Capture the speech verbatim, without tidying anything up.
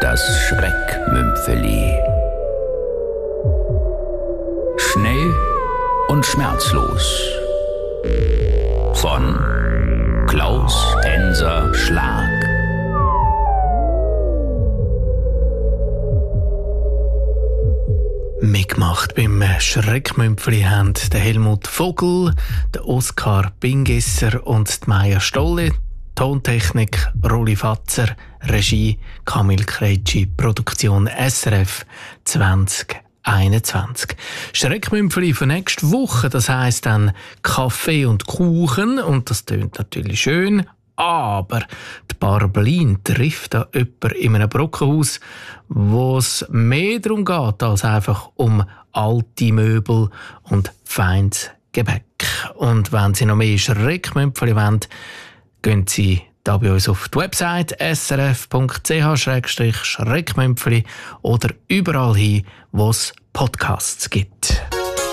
Das Schreckmümpfeli. Schnell und schmerzlos. Von Klaus Enser Schlag. Mitgemacht beim Schreckmümpfeli haben der Helmut Vogel, der Oskar Bingesser und die Maja Stolle. Tontechnik Rolli Fatzer, Regie Kamil Krejci, Produktion S R F zwanzig einundzwanzig. Schreckmümpfeli für nächste Woche, das heisst dann Kaffee und Kuchen, und das tönt natürlich schön, aber die Barblin trifft da jemanden in einem Brockenhaus, wo es mehr darum geht als einfach um alte Möbel und feines Gebäck. Und wenn Sie noch mehr Schreckmümpfeli wollen, gehen Sie da bei uns auf die Website s r f punkt c h schrägstrich schreckmümpfeli oder überall hin, wo es Podcasts gibt.